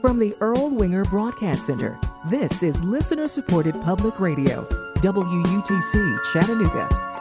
From the Earl Winger Broadcast Center, this is listener-supported public radio, WUTC Chattanooga.